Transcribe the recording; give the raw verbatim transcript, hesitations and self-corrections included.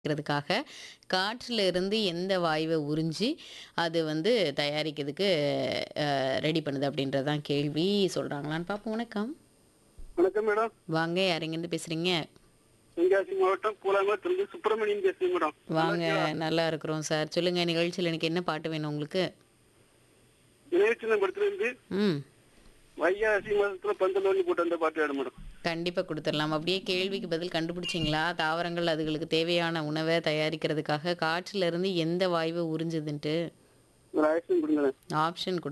க்கிறதுக்காக காற்றுல இருந்து எந்த வாயுவ உறிஞ்சி அது வந்து தயாரிக்கிறதுக்கு அ ரெடி பண்ணுது அப்படின்றது தான் கேள்வி. சொல்றாங்களான்னு பார்ப்போம். வணக்கம். வணக்கம் மேடம். வாங்க. யார் எங்கேருந்து பேசுறீங்க? தென்காசி மாவட்டம் பூலாங்குளத்திலிருந்து சுப்பிரமணியன் பேசுறேன் மேடம். நல்லா வாங்க. இருக்கீங்களா? நல்லா இருக்கிறோம் சார். சொல்லுங்க நிகழ்ச்சியில எனக்கு என்ன பாட்டு வேணும் உங்களுக்கு? நினைவுச்சின்னம் படத்திலிருந்து ம். வைகாசி மாசத்துல பந்தலோனி போட்டு அந்த பாட்டு ஆடும் மேடம். கண்டிப்பா குடுத்துடலாம். அப்படியே கேள்விக்கு பதில் கண்டுபிடிச்சீங்களா? தாவரங்கள் அதுகளுக்கு தேவையான உணவ தயாரிக்கிறதுக்காக காற்றுல இருந்து எந்த வாயுவ உறிஞ்சுதுன்ட்டு? ஒரு ஆக்ஷன் கொடுங்களேன். ஆப்ஷன் குடு